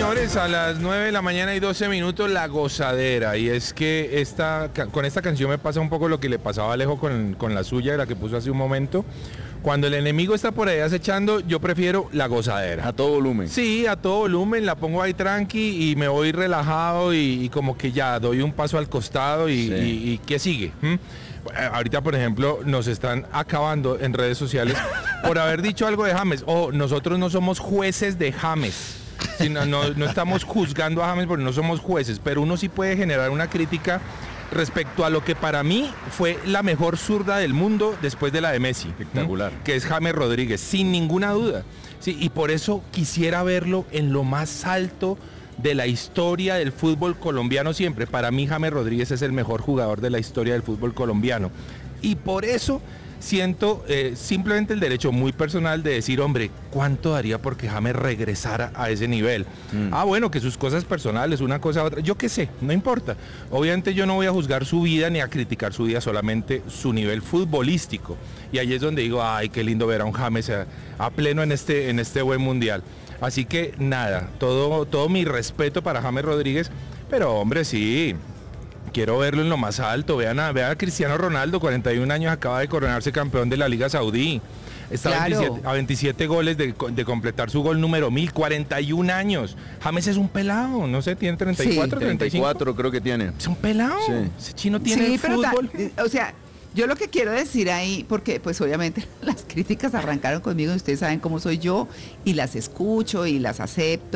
señores, a las 9 de la mañana y 12 minutos, La Gozadera. Y es que con esta canción me pasa un poco lo que le pasaba a Alejo con la suya, la que puso hace un momento. Cuando el enemigo está por ahí acechando, yo prefiero La Gozadera. A todo volumen. Sí, a todo volumen, la pongo ahí tranqui y me voy relajado y como que ya doy un paso al costado y ¿qué sigue? Ahorita, por ejemplo, nos están acabando en redes sociales por haber dicho algo de James. Nosotros no somos jueces de James. No estamos juzgando a James porque no somos jueces, pero uno sí puede generar una crítica respecto a lo que para mí fue la mejor zurda del mundo después de la de Messi. Espectacular. Que es James Rodríguez, sin ninguna duda. Sí, y por eso quisiera verlo en lo más alto de la historia del fútbol colombiano siempre. Para mí James Rodríguez es el mejor jugador de la historia del fútbol colombiano. Y por eso siento simplemente el derecho muy personal de decir, hombre, ¿cuánto daría porque James regresara a ese nivel? Bueno, que sus cosas personales, una cosa a otra, yo qué sé, no importa. Obviamente yo no voy a juzgar su vida ni a criticar su vida, solamente su nivel futbolístico. Y ahí es donde digo, ay, qué lindo ver a un James a pleno en este buen mundial. Así que nada, todo mi respeto para James Rodríguez, pero hombre, sí, quiero verlo en lo más alto. Vean a Cristiano Ronaldo, 41 años, acaba de coronarse campeón de la Liga Saudí. Está Claro. a 27 goles de completar su gol número 1000, 41 años. James es un pelado, no sé, tiene 34, 35. 34 creo que tiene. Es un pelado. Sí. Ese chino tiene Sí, pero fútbol. o sea, yo lo que quiero decir ahí, porque pues obviamente las críticas arrancaron conmigo y ustedes saben cómo soy yo y las escucho y las acepto.